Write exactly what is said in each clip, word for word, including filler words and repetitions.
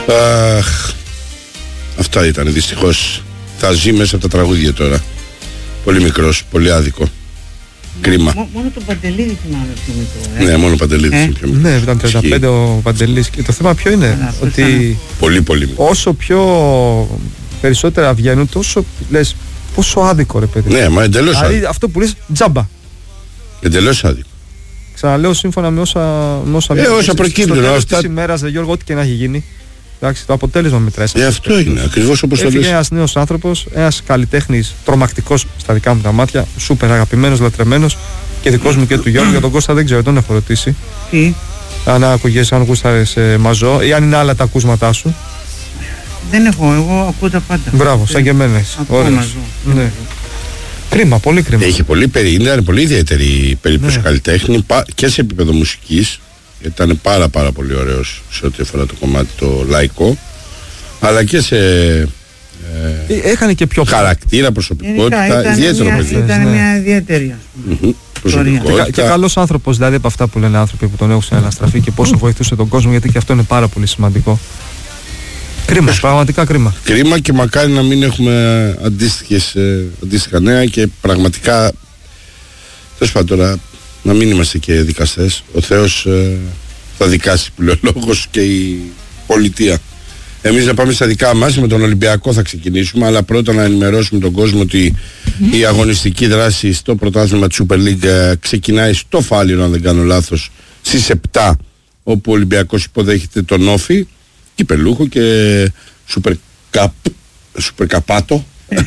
Αχ, αυτά ήταν δυστυχώς. Θα ζει μέσα από τα τραγούδια τώρα. Πολύ μικρός, πολύ άδικο. Κρίμα. Μό, μόνο το Παντελίδη θυμάμαι πιο μικρό. Ε? Ναι, μόνο ο Παντελίδης ε? είναι πιο μικρό. Ναι, ήταν τριάντα πέντε ο Παντελής. Και το θέμα ποιο είναι? Άρα, ότι ήταν... Πολύ, πολύ μικρό. Όσο πιο περισσότερα βγαίνουν, τόσο λες πόσο άδικο, ρε παιδί. Ναι, μα εντελώς Δηλαδή άδικο. αυτό που λες τζάμπα. Εντελώς άδικο. Ξαναλέω σύμφωνα με όσα, με όσα, ε, όσα προκύπτουν. Στο τέλος αυτά... της ημέρας, Γιώργο, ό,τι και να έχει γίνει. Εντάξει, το αποτέλεσμα μετράει. Ε, αυτό είναι, ακριβώς όπως το λες. Έφυγε ένας νέος άνθρωπος, ένας καλλιτέχνης τρομακτικός στα δικά μου τα μάτια, σούπερ αγαπημένος, λατρεμένος και δικός μου και του Γιώργου. Για τον Κώστα δεν ξέρω, τον έχω ρωτήσει. Τι? Αν άκουγες, αν γούσταρες ε, μαζό ή αν είναι άλλα τα ακούσματά σου. Δεν έχω, εγώ ακούω τα πάντα. Μπράβο, σαν και εμένα. Ακούω μαζό. Ναι. Κρίμα, πολύ κρίμα. Έχει πολύ, είναι πολύ ιδιαίτερη περίπτωση Ναι. καλλιτέχνη και σε επίπεδο μουσικής, γιατί ήταν πάρα πάρα πολύ ωραίος σε ό,τι αφορά το κομμάτι το λαϊκό, αλλά και σε ε, Έχανε και πιο χαρακτήρα, προσωπικότητα, ιδιαίτερο παιδί. Ήταν ναι. μια ιδιαίτερη, ας πούμε. Mm-hmm. Προσωπικότητα. Και, και καλός άνθρωπος, δηλαδή από αυτά που λένε άνθρωποι που τον έχουν αναστραφεί και πόσο βοηθούσε τον κόσμο, γιατί και αυτό είναι πάρα πολύ σημαντικό. Κρίμα, πραγματικά κρίμα. Κρίμα και μακάρι να μην έχουμε αντίστοιχες, ε, αντίστοιχα νέα και πραγματικά τέλος πάντων τώρα να μην είμαστε και δικαστές. Ο Θεός ε, θα δικάσει που λέει ο λόγος και η πολιτεία. Εμείς να πάμε στα δικά μας, με τον Ολυμπιακό θα ξεκινήσουμε, αλλά πρώτα να ενημερώσουμε τον κόσμο ότι η αγωνιστική δράση στο πρωτάθλημα της Super League ε, ξεκινάει στο Φάληρο, αν δεν κάνω λάθος, στις επτά, όπου ο Ολυμπιακός υποδέχεται τον Όφη, κυπελούχο και Super Cup, Super Καπάτο.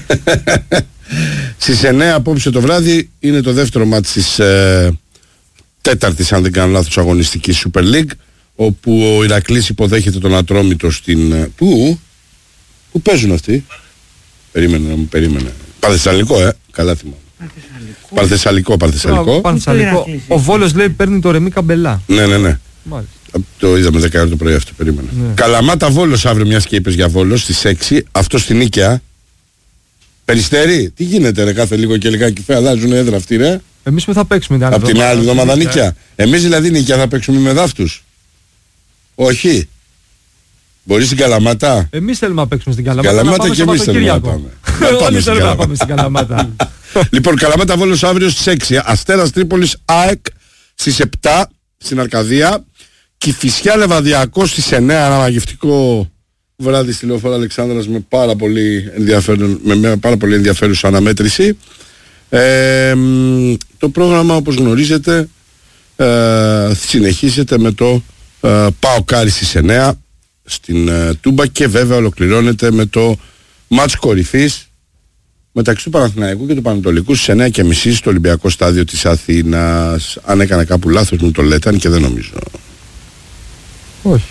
Στις εννέα απόψε το βράδυ είναι το δεύτερο μάτς της ε, τέταρτης, αν δεν κάνω λάθος, αγωνιστικής Super League, όπου ο Ηρακλής υποδέχεται τον Ατρόμητο στην... Πού? Πού παίζουν αυτοί? Περίμενε, μου περίμενε. Παρθεσσαλικό, ε, καλά θυμάμαι. Παρθεσσαλικό, Παρθεσσαλικό. Παρθεσσαλικό. Ο Βόλος λέει παίρνει το Ρεμί Καμπελά. Ναι, ναι, ναι. Μάλιστα. Το είδαμε δέκα ώρα το πρωί αυτό, περίμενε. Ναι. Καλαμάτα Βόλος αύριο, μιας και είπες για Βόλος, στις έξι, αυτό στην Νίκαια. Περιστέρι, τι γίνεται ρε, κάθε λίγο και λιγάκι φε, αλλάζουν έδρα αυτοί ρε. Εμείς που θα παίξουμε την άλλη από την άλλη εβδομάδα Νίκαια. Εμείς δηλαδή Νίκαια θα παίξουμε με δάφτους? Όχι. Μπορεί στην Καλαμάτα? Εμείς θέλουμε να παίξουμε στην Καλαμάτα. Καλαμάτα και εμείς θέλουμε να πάμε. Όλοι θέλουμε να πάμε στην Καλαμάτα. Λοιπόν, Καλαμάτα Βόλος αύριο στις έξι. Αστέρας Τρίπολης ΑΕΚ στις επτά στην Αρκαδία. Κηφισιά Λεβαδιακός στις εννέα. Ένα μαγευτικό βράδυ στη Λεωφόρο Αλεξάνδρας με πάρα πολύ ενδιαφέρον, με πάρα πολύ ενδιαφέρουσα αναμέτρηση. Ε, το πρόγραμμα, όπως γνωρίζετε, ε, συνεχίζεται με το ε, ΠΑΟΚ Άρης στις εννέα στην ε, Τούμπα και βέβαια ολοκληρώνεται με το μάτς κορυφής μεταξύ του Παναθηναϊκού και του Πανετολικού στις εννέα και μισή στο Ολυμπιακό Στάδιο της Αθήνας. Αν έκανα κάπου λάθος μου το λέτε, αν και δεν νομίζω. Όχι.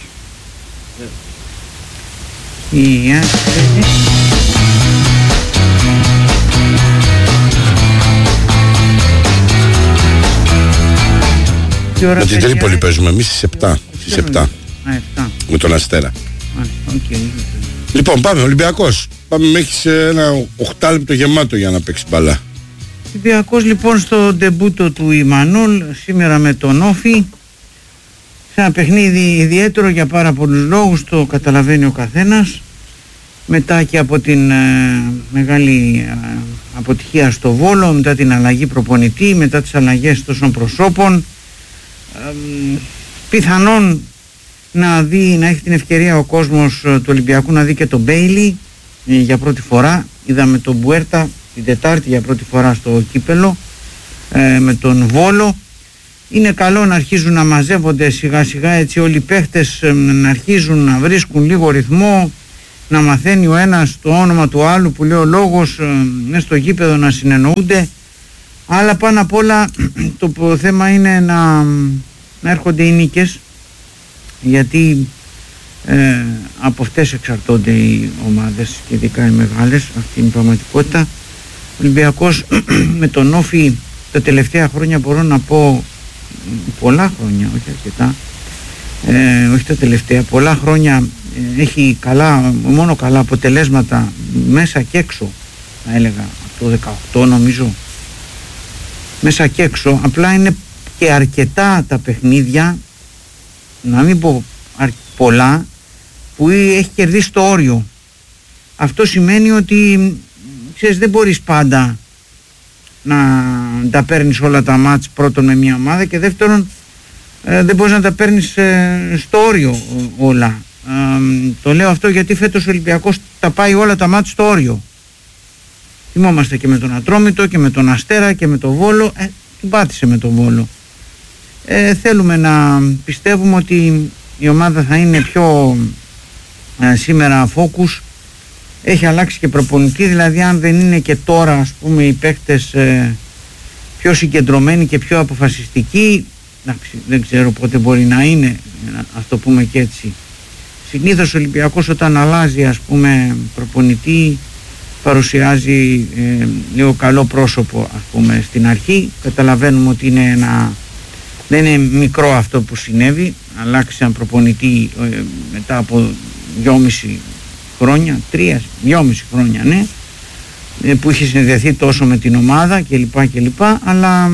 Yeah. Με την Τρίπολη παίζουμε εμείς στις επτά. Στις επτά. Με τον Αστέρα. Okay. Λοιπόν, πάμε Ολυμπιακός. Πάμε μέχρι σε ένα οχτάλεπτο γεμάτο για να παίξει μπαλά. Ολυμπιακός λοιπόν στο ντεμπούτο του Ιμανόλ σήμερα με τον Όφη. Σε ένα παιχνίδι ιδιαίτερο για πάρα πολλούς λόγους, το καταλαβαίνει ο καθένας. Μετά και από την ε, μεγάλη ε, αποτυχία στο Βόλο, μετά την αλλαγή προπονητή, μετά τις αλλαγές τόσων προσώπων, ε, πιθανόν να δει, να έχει την ευκαιρία ο κόσμος του Ολυμπιακού να δει και τον Μπέιλι ε, για πρώτη φορά. Είδαμε τον Μπουέρτα την Τετάρτη για πρώτη φορά στο κύπελο ε, με τον Βόλο. Είναι καλό να αρχίζουν να μαζεύονται σιγά σιγά έτσι όλοι οι παίχτες, ε, να αρχίζουν να βρίσκουν λίγο ρυθμό, να μαθαίνει ο ένας το όνομα του άλλου που λέει ο λόγος, μέσα στο γήπεδο να συνεννοούνται, αλλά πάνω απ' όλα το θέμα είναι να, να έρχονται οι νίκες, γιατί ε, από αυτές εξαρτώνται οι ομάδες και ειδικά οι μεγάλες, αυτή είναι η πραγματικότητα. Ο Ολυμπιακός με τον Όφη τα τελευταία χρόνια, μπορώ να πω πολλά χρόνια, όχι αρκετά, ε, όχι τα τελευταία, πολλά χρόνια έχει καλά, μόνο καλά αποτελέσματα μέσα και έξω, θα έλεγα από το δεκαοκτώ νομίζω, μέσα και έξω. Απλά είναι και αρκετά τα παιχνίδια, να μην πω πολλά, που έχει κερδίσει το όριο. Αυτό σημαίνει ότι, ξέρεις, δεν μπορείς πάντα να τα παίρνεις όλα τα μάτς, πρώτον με μια ομάδα, και δεύτερον ε, δεν μπορείς να τα παίρνεις ε, στο όριο όλα. Ε, το λέω αυτό γιατί φέτος ο Ολυμπιακός τα πάει όλα τα μάτς στο όριο. Θυμόμαστε και με τον Ατρόμητο και με τον Αστέρα και με τον Βόλο. Ε, την πάτησε με τον Βόλο. Ε, θέλουμε να πιστεύουμε ότι η ομάδα θα είναι πιο ε, σήμερα focus. Έχει αλλάξει και προπονητή, δηλαδή αν δεν είναι και τώρα, ας πούμε, οι παίκτες ε, πιο συγκεντρωμένοι και πιο αποφασιστικοί, εντάξει, δεν ξέρω πότε μπορεί να είναι, ας το πούμε και έτσι. Συνήθως ο Ολυμπιακός όταν αλλάζει, ας πούμε, προπονητή, παρουσιάζει ε, λίγο καλό πρόσωπο, ας πούμε, στην αρχή. Καταλαβαίνουμε ότι είναι ένα, δεν είναι μικρό αυτό που συνέβη. Αλλάξει έναν προπονητή ε, μετά από δυόμιση χρόνια, τρία, δυόμιση χρόνια, ναι, ε, που είχε συνδεθεί τόσο με την ομάδα κλπ, κλπ, αλλά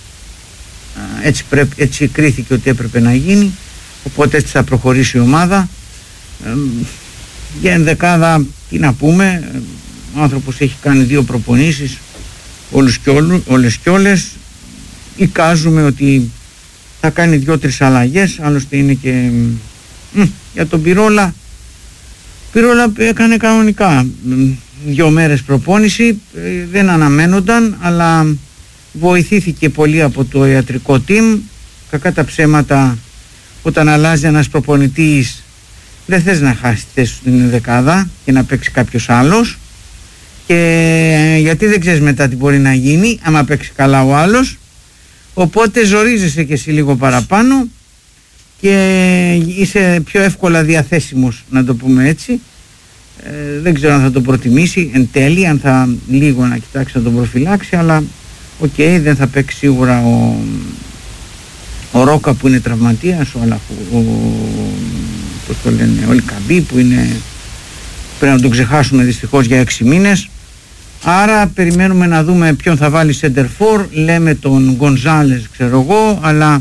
ε, έτσι, πρέπει, έτσι κρίθηκε ότι έπρεπε να γίνει, οπότε έτσι θα προχωρήσει η ομάδα. ε, για ενδεκάδα τι να πούμε, ο άνθρωπος έχει κάνει δύο προπονήσεις, όλους και όλους, όλες και όλες. Εικάζουμε ότι θα κάνει δύο-τρεις αλλαγές, άλλωστε είναι και μ, για τον Πυρόλα. Πυρόλα έκανε κανονικά δύο μέρες προπόνηση, δεν αναμένονταν, αλλά βοηθήθηκε πολύ από το ιατρικό team. Κακά τα ψέματα, όταν αλλάζει ένας προπονητής δεν θες να χάσει θέση στην δεκάδα και να παίξει κάποιος άλλος, και γιατί δεν ξέρεις μετά τι μπορεί να γίνει άμα παίξει καλά ο άλλος, οπότε ζορίζεσαι και εσύ λίγο παραπάνω και είσαι πιο εύκολα διαθέσιμος, να το πούμε έτσι. Ε, δεν ξέρω αν θα τον προτιμήσει εν τέλει, αν θα λίγο να κοιτάξει να τον προφυλάξει, αλλά οκ, okay, δεν θα παίξει σίγουρα ο, ο Ρόκα που είναι τραυματίας, ο, ο, πώς το λένε, ο Ελκαμπή που είναι, πρέπει να τον ξεχάσουμε δυστυχώς για έξι μήνες. Άρα περιμένουμε να δούμε ποιον θα βάλει center for, λέμε τον Γκονζάλες ξέρω εγώ, αλλά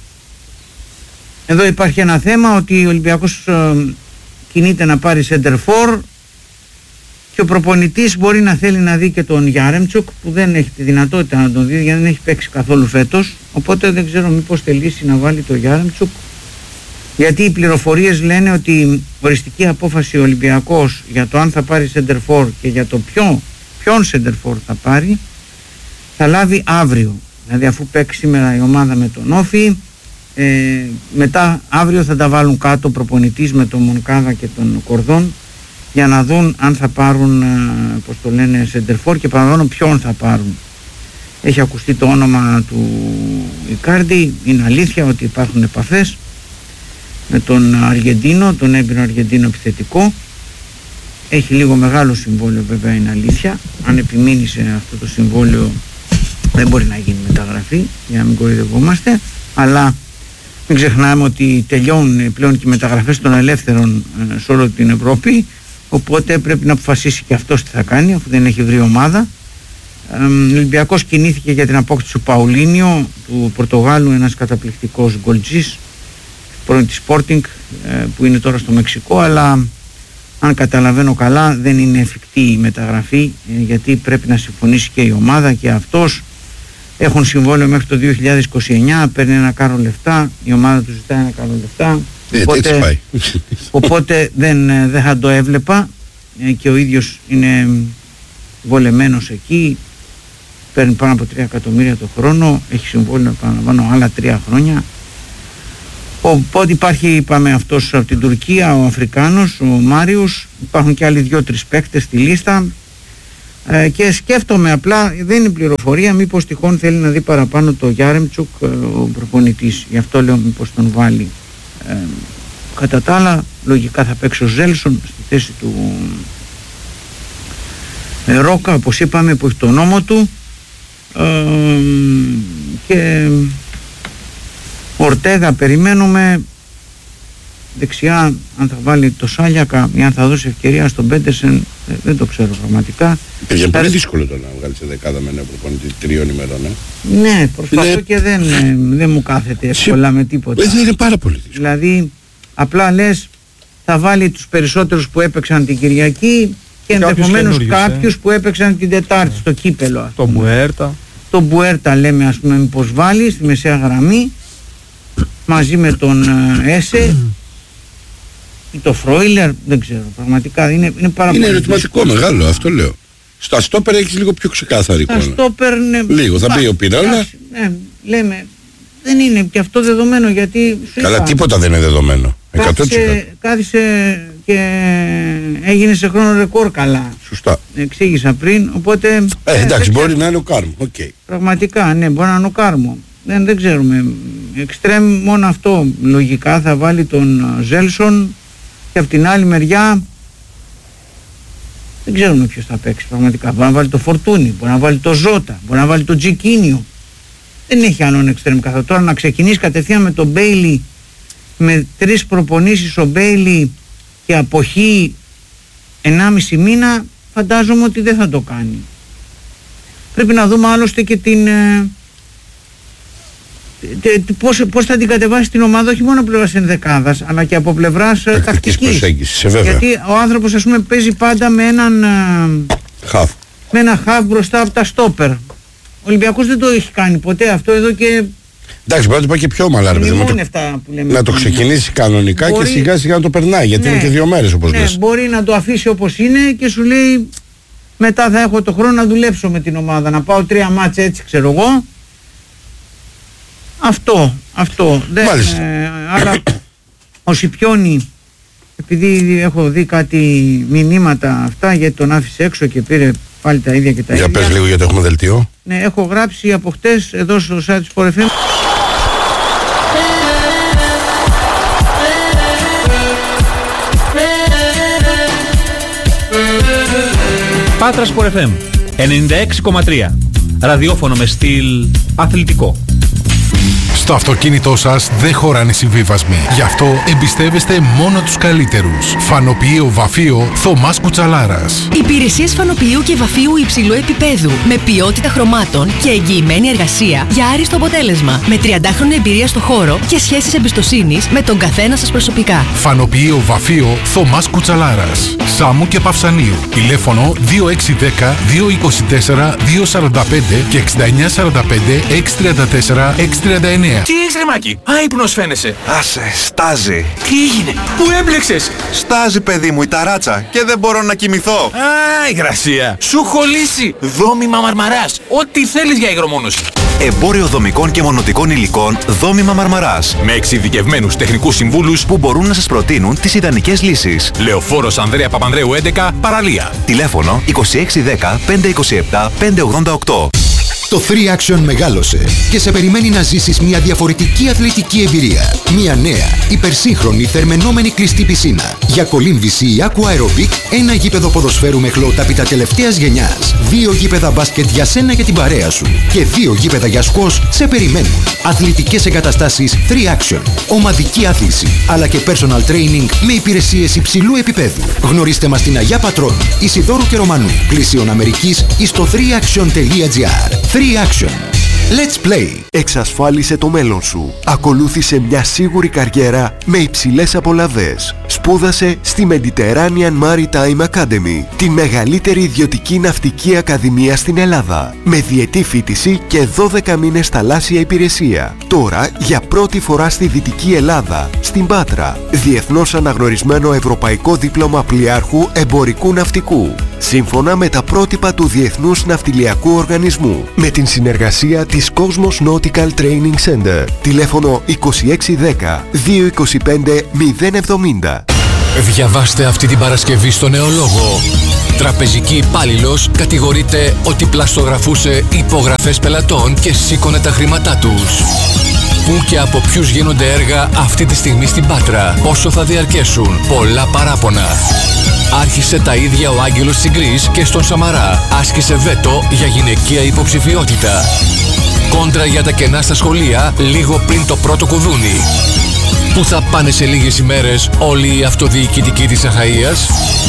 εδώ υπάρχει ένα θέμα ότι ο Ολυμπιακός ε, κινείται να πάρει center for και ο προπονητής μπορεί να θέλει να δει και τον Γιάρεμτσουκ που δεν έχει τη δυνατότητα να τον δει γιατί δεν έχει παίξει καθόλου φέτος, οπότε δεν ξέρω μήπως θελήσει να βάλει τον Γιάρεμτσουκ, γιατί οι πληροφορίες λένε ότι οριστική απόφαση ο Ολυμπιακός για το αν θα πάρει center for και για το ποιο, ποιον center for θα πάρει θα λάβει αύριο, δηλαδή αφού παίξει σήμερα η ομάδα με τον Όφη, ε, μετά αύριο θα τα βάλουν κάτω ο προπονητής με τον Μονκάδα και τον Κορδόν για να δουν αν θα πάρουν ε, πώς το λένε center for και παραδώνω ποιον θα πάρουν. Έχει ακουστεί το όνομα του Ικάρντι, είναι αλήθεια ότι υπάρχουν επαφές με τον Αργεντίνο, τον έμπειρο Αργεντίνο επιθετικό. Έχει λίγο μεγάλο συμβόλαιο βέβαια, είναι αλήθεια. Αν επιμείνει σε αυτό το συμβόλαιο δεν μπορεί να γίνει μεταγραφή, για να μην κοροϊδευόμαστε, αλλά μην ξεχνάμε ότι τελειώνουν πλέον και οι μεταγραφές των ελεύθερων ε, σε όλη την Ευρώπη, οπότε πρέπει να αποφασίσει και αυτός τι θα κάνει αφού δεν έχει βρει ομάδα. Ε, ο Ολυμπιακός κινήθηκε για την απόκτηση του Παουλίνιο, του Πορτογάλου, ένας καταπληκτικός γκολτζής, πρώην της Sporting, ε, που είναι τώρα στο Μεξικό, αλλά αν καταλαβαίνω καλά δεν είναι εφικτή η μεταγραφή, ε, γιατί πρέπει να συμφωνήσει και η ομάδα και αυτός. Έχουν συμβόλαιο μέχρι το δύο χιλιάδες είκοσι εννιά, παίρνει ένα κάρο λεφτά, η ομάδα του ζητάει ένα κάρο λεφτά, ε, οπότε, οπότε δεν, δεν θα το έβλεπα, ε, και ο ίδιος είναι βολεμένος εκεί, παίρνει πάνω από τρία εκατομμύρια το χρόνο, έχει συμβόλαιο επαναλαμβάνω άλλα τρία χρόνια. Οπότε υπάρχει, είπαμε, αυτός από την Τουρκία, ο Αφρικάνος, ο Μάριους, υπάρχουν και άλλοι δύο-τρεις παίκτες στη λίστα, ε, και σκέφτομαι απλά, δεν είναι πληροφορία, μήπως τυχόν θέλει να δει παραπάνω το Γιάρεμτσουκ, ε, ο προπονητής, γι' αυτό λέω μήπως τον βάλει. Ε, κατά τα άλλα, λογικά θα παίξει ο Ζέλσον στη θέση του ε, Ρόκα, όπως είπαμε, που έχει το νόμο του, ε, και Ορτέγα περιμένουμε δεξιά, αν θα βάλει το Σάλιακα ή αν θα δώσει ευκαιρία στον Πέντερσεν, ε, δεν το ξέρω πραγματικά. Είναι πολύ δύσκολο το να βγάλει σε δεκάδα με ένα προπονητή τριών ημερών. Ε. Ναι, προσπαθώ είναι... και δεν, ε, δεν μου κάθεται εύκολα με τίποτα. Έτσι είναι πάρα πολύ δύσκολο. Δηλαδή, απλά λες, θα βάλει τους περισσότερους που έπαιξαν την Κυριακή και ενδεχομένως κάποιους ε. που έπαιξαν την Τετάρτη στο κύπελο. Το Μπουέρτα. Το Μπουέρτα λέμε, ας πούμε, μήπως βάλει στη μεσαία γραμμή μαζί με τον Έσε ή το Φρόιλερ, δεν ξέρω, πραγματικά είναι, είναι πάρα είναι πολύ. Είναι ερωτηματικό μεγάλο, αυτό λέω. Στα στόπερ έχεις λίγο πιο ξεκάθαρη εικόνα. Στα στόπερ, ναι, λίγο, θα πει ο Πινόλα. Ναι, λέμε, δεν είναι και αυτό δεδομένο γιατί... Καλά, είπα, τίποτα δεν είναι δεδομένο. εκατό τοις εκατό. Κάθισε, κάθισε και έγινε σε χρόνο ρεκόρ καλά. Σωστά. Εξήγησα πριν, οπότε... Ε, εντάξει, ε, μπορεί να είναι ο Κάρμο, οκ. Okay. Πραγματικά, ναι, μπορεί να είναι ο Κάρμο. Δεν, δεν ξέρουμε. Εξτρέμ μόνο αυτό λογικά θα βάλει τον Ζέλσον και από την άλλη μεριά δεν ξέρουμε ποιος θα παίξει πραγματικά. Μπορεί να βάλει το Φορτούνι, μπορεί να βάλει το Ζώτα, μπορεί να βάλει το Τζικίνιο. Δεν έχει άλλον εξτρέμ καθόλου. Τώρα να ξεκινήσει κατευθείαν με τον Μπέιλι, με τρεις προπονήσεις ο Μπέιλι και αποχή ενάμιση μήνα, φαντάζομαι ότι δεν θα το κάνει. Πρέπει να δούμε άλλωστε και την... Πώς, πώς θα την κατεβάσει την ομάδα, όχι μόνο από πλευράς ενδεκάδας αλλά και από πλευράς τακτικής. Γιατί ο άνθρωπος, ας πούμε, παίζει πάντα με έναν χαφ. με ένα χαφ μπροστά από τα στόπερ. Ο Ολυμπιακός δεν το έχει κάνει ποτέ αυτό εδώ και... Εντάξει, μπορεί να το πάει και πιο ομαλά, ρε, να, το... να το ξεκινήσει κανονικά μπορεί... και σιγά σιγά να το περνάει, γιατί ναι, είναι και δύο μέρες όπως ναι, λες. Μπορεί να το αφήσει όπως είναι και σου λέει μετά θα έχω το χρόνο να δουλέψω με την ομάδα, να πάω τρία μάτς έτσι, ξέρω εγώ. Αυτό, αυτό. Δεν, ε, άρα ο Σιπιόνι, επειδή έχω δει κάτι μηνύματα αυτά γιατί τον άφησε έξω και πήρε πάλι τα ίδια και τα για ίδια. Για πες λίγο γιατί έχουμε δελτίο. Ναι, έχω γράψει από χτες εδώ στο site του Sport εφ εμ. Πάτρα Sport εφ εμ ενενήντα έξι κόμμα τρία. Ραδιόφωνο με στυλ αθλητικό. Στο αυτοκίνητό σας δεν χωράνε συμβίβασμοι. Γι' αυτό εμπιστεύεστε μόνο τους καλύτερους. Φανοποιείο Βαφείο Θωμάς Κουτσαλάρας. Υπηρεσίες φανοποιείου και βαφείου υψηλού επίπεδου. Με ποιότητα χρωμάτων και εγγυημένη εργασία για άριστο αποτέλεσμα. Με τριαντάχρονη εμπειρία στο χώρο και σχέσεις εμπιστοσύνης με τον καθένα σας προσωπικά. Φανοποιείο Βαφείο Θωμάς Κουτσαλάρας. Σάμου και Παυσανίου. Τηλέφωνο δύο έξι ένα μηδέν δύο δύο τέσσερα δύο τέσσερα πέντε και εξήντα εννιά σαράντα πέντε έξι τρία τέσσερα έξι τριάντα εννέα. Τι έχεις ρε Μάκη, άϊπνος φαίνεσαι. Άσε, στάζει. Τι έγινε, πού έμπλεξες? Στάζει παιδί μου η ταράτσα και δεν μπορώ να κοιμηθώ. Α, υγρασία. Σου έχω λύσει. Δόμημα Μαρμαράς. Ό,τι θέλεις για υγρομόνωση. Εμπόριο δομικών και μονοτικών υλικών Δόμημα Μαρμαράς. Με εξειδικευμένους τεχνικούς συμβούλους που μπορούν να σας προτείνουν τις ιδανικές λύσεις. Λεωφόρος Ανδρέα Παπανδρέου έντεκα, Παραλία. Τηλέφωνο είκοσι έξι δέκα πεντακόσια είκοσι επτά πεντακόσια ογδόντα οκτώ. Το Three Action μεγάλωσε και σε περιμένει να ζήσεις μια διαφορετική αθλητική εμπειρία. Μια νέα, υπερσύγχρονη, θερμαινόμενη κλειστή πισίνα. Για κολύμβηση ή aqua aerobic, ένα γήπεδο ποδοσφαίρου με χλωοτάπητα τελευταίας γενιάς. Δύο γήπεδα μπάσκετ για σένα και την παρέα σου. Και δύο γήπεδα για σκος σε περιμένουν. Αθλητικές εγκαταστάσεις Three Action. Ομαδική άθληση, αλλά και personal training με υπηρεσίες υψηλού επίπεδου. Γνωρίστε μας στην Αγιά Πατρών, Ισιδώρου και Ρωμανού, Πλησίων Αμερικής ή στο three action τελεία gr. Three Action. Let's play. Εξασφάλισε το μέλλον σου. Ακολούθησε μια σίγουρη καριέρα με υψηλές απολαβές. Σπούδασε στη Mediterranean Maritime Academy, τη μεγαλύτερη ιδιωτική ναυτική ακαδημία στην Ελλάδα, με διετή φοιτηση και δώδεκα μήνες θαλάσσια υπηρεσία. Τώρα, για πρώτη φορά στη Δυτική Ελλάδα, στην Πάτρα, διεθνώς αναγνωρισμένο ευρωπαϊκό δίπλωμα πλοιάρχου εμπορικού ναυτικού, σύμφωνα με τα πρότυπα του Διεθνούς Ναυτιλιακού Οργανισμού, με την συνεργασία της Cosmos Nautical Training Center. Τηλέφωνο είκοσι έξι δέκα δύο είκοσι πέντε μηδέν εβδομήντα. Διαβάστε αυτή την Παρασκευή στο Νεολόγο. Τραπεζική υπάλληλος κατηγορείται ότι πλαστογραφούσε υπογραφές πελατών και σήκωνε τα χρήματά τους. Πού και από ποιους γίνονται έργα αυτή τη στιγμή στην Πάτρα? Πόσο θα διαρκέσουν? Πολλά παράπονα. Άρχισε τα ίδια ο Άγγελος Τσιγκρής και στον Σαμαρά. Άσκησε βέτο για γυναικεία υποψηφιότητα. Κόντρα για τα κενά στα σχολεία λίγο πριν το πρώτο κουδούνι. Πού θα πάνε σε λίγες ημέρες όλοι οι αυτοδιοικητικοί της Αχαΐας?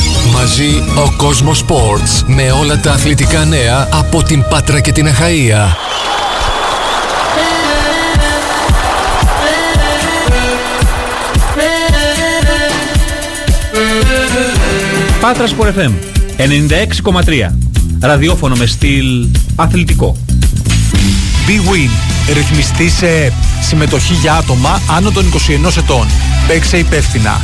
Μαζί ο Cosmos Sports με όλα τα αθλητικά νέα από την Πάτρα και την Αχαΐα. Πάτρα Sport εφ εμ ενενήντα έξι κόμμα τρία. Ραδιόφωνο με στυλ αθλητικό. BWIN. Ρυθμιστή σε ΕΕΠ. Συμμετοχή για άτομα άνω των είκοσι ενός ετών. Παίξε υπεύθυνα.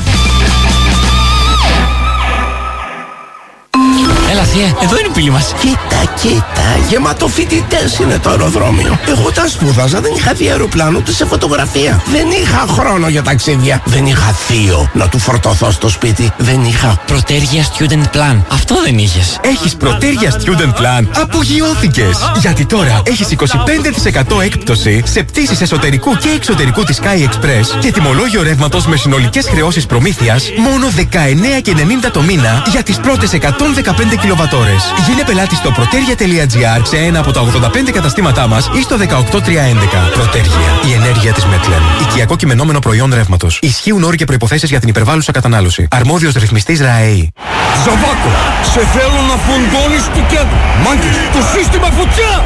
Έλα θεία, εδώ είναι η πύλη μας. Κοίτα, κοίτα, γεμάτο φοιτητές είναι το αεροδρόμιο. Εγώ όταν σπούδαζα δεν είχα δει αεροπλάνο ούτε σε φωτογραφία. Δεν είχα χρόνο για ταξίδια. Δεν είχα θείο να του φορτωθώ στο σπίτι. Δεν είχα Πρωτέργεια Student Plan. Αυτό δεν είχες. Έχεις Πρωτέργεια Student Plan. Απογειώθηκες. Γιατί τώρα έχεις είκοσι πέντε τοις εκατό έκπτωση σε πτήσεις εσωτερικού και εξωτερικού της Sky Express και τιμολόγιο ρεύματος με συνολικές χρεώσεις προμήθειας μόνο δεκαεννέα και ενενήντα το μήνα για τις πρώτες εκατόν δεκαπέντε κιλοβατόρες. Γίνε πελάτη στο protergia τελεία gr σε ένα από τα ογδόντα πέντε καταστήματά μας ή στο δεκαοκτώ τριακόσια έντεκα. Protergia, η ενέργεια της Μέτλεν. Οικιακό κειμενόμενο προϊόν ρεύματος. Ισχύουν όροι και προϋποθέσεις για την υπερβάλλουσα κατανάλωση. Αρμόδιος ρυθμιστής ΡΑΕΗ. Ζαβάκο, σε θέλω να φουντώνεις του κέντρου. Μάγκες, το σύστημα φωτιά!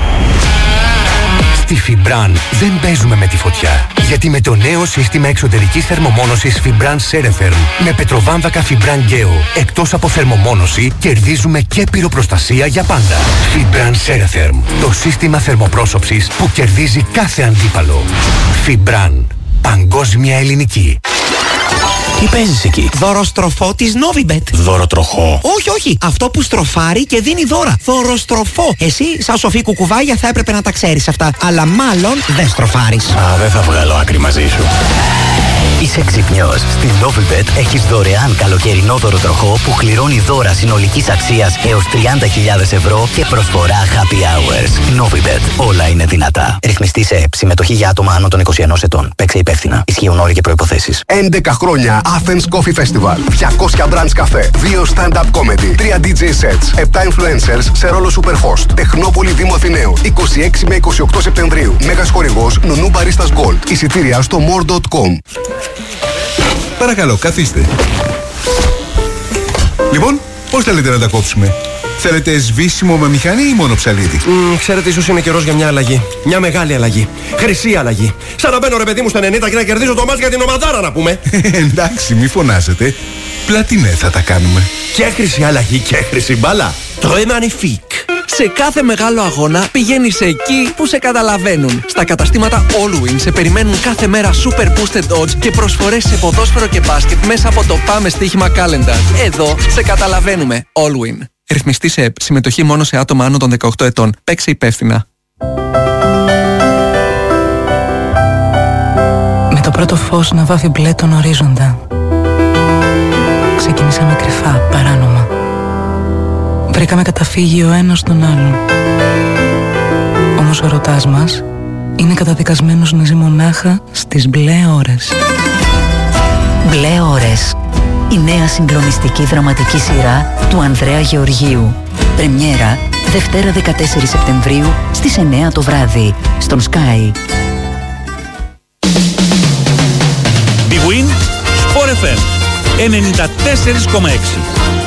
Στη Fibran δεν παίζουμε με τη φωτιά. Γιατί με το νέο σύστημα εξωτερικής θερμομόνωσης Fibran Ceretherm με πετροβάμβακα Fibran Geo, εκτός από θερμομόνωση, κερδίζουμε και πυροπροστασία για πάντα. Fibran Ceretherm, το σύστημα θερμοπρόσωψης που κερδίζει κάθε αντίπαλο. Fibran, παγκόσμια ελληνική. Τι παίζεις εκεί? Δωροστροφό της Novibet. Δωροτροχό? Όχι, όχι. Αυτό που στροφάρει και δίνει δώρα. Δωροστροφό. Εσύ, σαν σοφή κουκουβάγια, θα έπρεπε να τα ξέρεις αυτά. Αλλά μάλλον δεν στροφάρεις. Α, δεν θα βγάλω άκρη μαζί σου. Είσαι ξυπνιός. Στην Novibet έχεις δωρεάν καλοκαιρινό δωροτροχό που κληρώνει δώρα συνολικής αξίας έως τριάντα χιλιάδες ευρώ και προσφορά happy hours. Novibet. Όλα είναι δυνατά. Ρυθμιστή σε ΕΕΠ. Συμμετοχή για άτομα άνω των είκοσι ενός ετών. Παίξε υπεύθυνα. Ισχύουν όροι και προϋποθέσεις. έντεκα χρόνια Athens Coffee Festival. διακόσια brands καφέ. δύο stand-up comedy. τρία ντι τζέι sets. επτά influencers σε ρόλο super host. Τεχνόπολη Δήμου Αθηναίου. είκοσι έξι με είκοσι οκτώ Σεπτεμβρίου. Μέγας χορηγός Νουνού Μπαρίστας Gold. Εισιτήρια στο more τελεία com. Παρακαλώ, καθίστε. Λοιπόν, πώς θέλετε να τα κόψουμε? Θέλετε σβήσιμο με μηχανή ή μόνο ψαλίδι? Mm, ξέρετε, ίσως είναι καιρός για μια αλλαγή. Μια μεγάλη αλλαγή. Χρυσή αλλαγή. Σαν να μπαίνω ρε παιδί μου στα ενενήντα και να κερδίζω το μάτς για την ομαδάρα, να πούμε. Εντάξει, μη φωνάζετε. Πλατινέ θα τα κάνουμε. Και χρυσή αλλαγή και χρυσή μπάλα. Très magnifique. Σε κάθε μεγάλο αγώνα πηγαίνεις εκεί που σε καταλαβαίνουν. Στα καταστήματα Allwin σε περιμένουν κάθε μέρα super boosted odds και προσφορές σε ποδόσφαιρο και μπάσκετ μέσα από το Πάμε Στοίχημα Calendar. Εδώ σε καταλαβαίνουμε. Allwin. Ρυθμιστή σε ΕΠ. Συμμετοχή μόνο σε άτομα άνω των δεκαοκτώ ετών. Παίξε υπεύθυνα. Με το πρώτο φως να βάφει μπλε τον ορίζοντα. Ξεκινήσαμε κρυφά, παράνομα. Βρήκαμε καταφύγιο ο ένας στον άλλον. Όμως ο ερωτάς μας είναι καταδικασμένος να ζει μονάχα στις μπλε ώρες. Μπλε ώρες. Η νέα συγκλονιστική δραματική σειρά του Ανδρέα Γεωργίου. Πρεμιέρα Δευτέρα δεκατέσσερις Σεπτεμβρίου στις εννέα το βράδυ στον Sky. BWIN Sport εφ εμ ενενήντα τέσσερα κόμμα έξι.